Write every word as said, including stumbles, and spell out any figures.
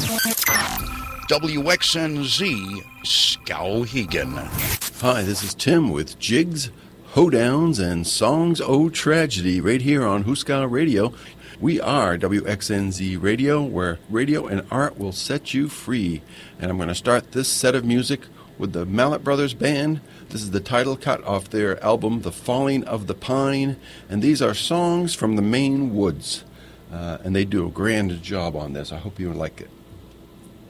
W X N Z, Skowhegan. Hi, this is Tim with Jigs, Hoedowns, and Songs O Tragedy right here on Huska Radio. We are W X N Z Radio, where radio and art will set you free. And I'm going to start this set of music with the Mallet Brothers Band. This is the title cut off their album, The Falling of the Pine. And these are songs from the Maine woods. Uh, and they do a grand job on this. I hope you like it.